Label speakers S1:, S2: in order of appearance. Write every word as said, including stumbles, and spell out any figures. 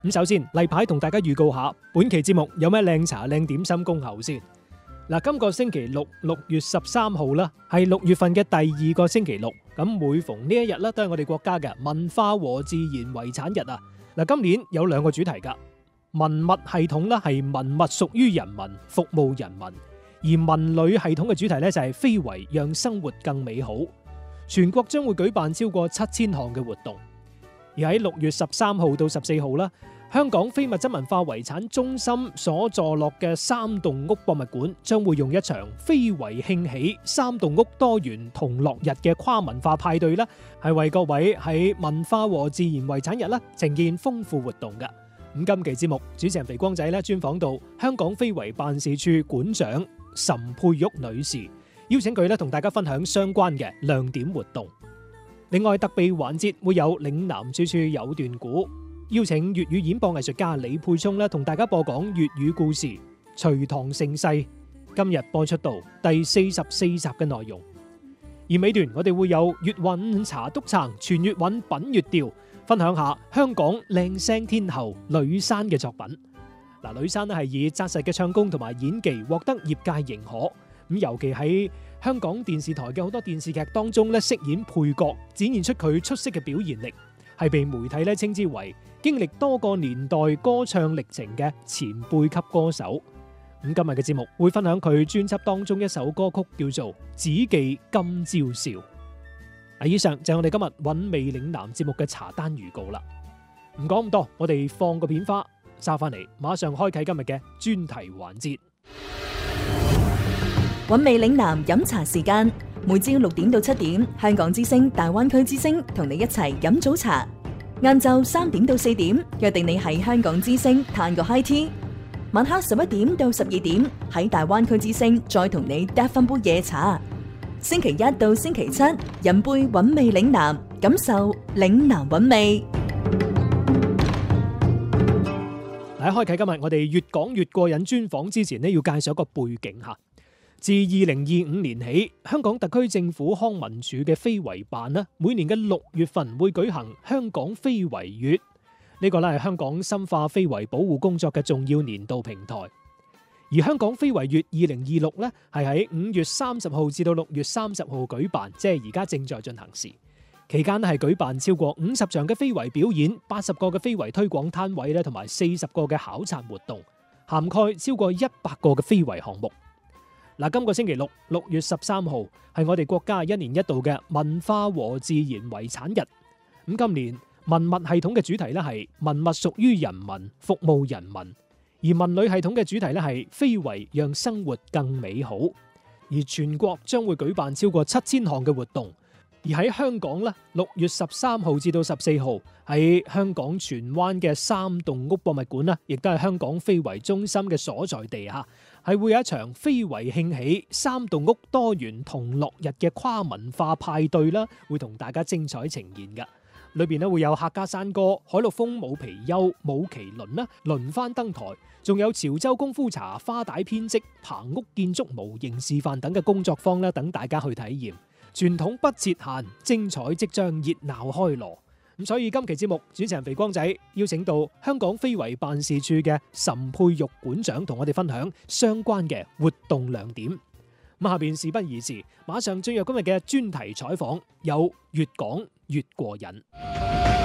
S1: 咁首先例牌同大家預告下，本期節目有咩靚茶靚點心恭候先。嗱，今個星期六六月十三號啦，係六月份嘅第二個星期六。咁每逢呢一日咧，都係我哋國家嘅文化和自然遺產日啊。嗱，今年有兩個主題噶，文物系統咧係文物屬於人民，服務人民；而文旅系統嘅主題咧就係非遺讓生活更美好。全國將會舉辦超過七千項嘅活動。而喺六月十三號到十四號啦，香港非物質文化遺產中心所坐落嘅三棟屋博物館將會用一場非遺興起三棟屋多元同樂日嘅跨文化派對啦，係為各位喺文化和自然遺產日啦呈現豐富活動嘅。咁今期節目主持人肥光仔咧專訪到香港非遺辦事處館長岑佩玉女士，邀請佢咧同大家分享相關嘅亮點活動。另外特備環節會有嶺南處處有段古，邀請粵語演播藝術家李沛聰咧同大家播講粵語故事《隋唐盛世》，今日播出到第四十四集嘅內容。而尾段我哋會有粵韻茶督撐全粵韻品粵調，分享下香港靚聲天后呂珊嘅作品。嗱，呂珊咧係以紮實嘅唱功同埋演技獲得業界認可，咁尤其喺香港電視台嘅好多電視劇當中咧飾演配角，展現出佢出色嘅表現力，係被媒體咧稱之為經歷多個年代歌唱歷程嘅前輩級歌手。咁今日嘅節目會分享佢專輯當中一首歌曲，叫做《只記今朝笑》。啊，以上就係我哋今日韻味嶺南節目嘅茶單預告啦。唔講咁多，我哋放個片花，收翻嚟，馬上開啟今日嘅專題環節。
S2: 韻味嶺南飲茶時間，每朝六點到七點，香港之聲、大灣區之聲同你一齊飲早茶。晏晝三點到四點，約定你喺香港之聲嘆個 high tea。晚黑十一點到十二點，喺大灣區之聲再同你嗒翻杯夜茶。星期一到星期七，飲杯韻味嶺南，感受嶺南韻味。
S1: 喺開啟今日我哋越講越過癮專訪之前呢，要介紹一個背景吓。自二零二五年起，香港特區政府康文署嘅非遺辦呢，每年嘅六月份會舉行香港非遺月。呢個咧係香港深化非遺保護工作嘅重要年度平台。而香港非遺月二零二六呢，係喺五月三十號至到六月三十號舉辦，即係而家正在進行時。期間係舉辦超過五十場嘅非遺表演，八十個嘅非遺推廣攤位咧，同埋四十個嘅考察活動，涵蓋超過一百個嘅非遺項目。嗱，今個星期六六月十三號係我哋國家一年一度嘅文化和自然遺產日。咁今年文物系統嘅主題咧係文物屬於人民，服務人民；而文旅系統嘅主題咧係非遺讓生活更美好。而全國將會舉辦超過七千項嘅活動。而喺香港咧，六月十三號至到十四號喺香港荃灣嘅三棟屋博物館啦，亦都係香港非遺中心嘅所在地啊，係會有一場非遺興起三棟屋多元同樂日嘅跨文化派對啦，會同大家精彩呈現噶。裏邊咧會有客家山歌、海陸豐舞皮丘、舞麒麟啦，輪番登台，仲有潮州功夫茶、花帶編織、棚屋建築模型示範等嘅工作坊啦，等大家去體驗。傳統不設限，精彩即將熱鬧開鑼。咁所以今期節目主持人肥光仔邀請到香港非遺辦事處嘅岑佩玉館長同我哋分享相關嘅活動亮點。咁下邊事不宜遲，馬上進入今日嘅專題採訪，有越講越過癮。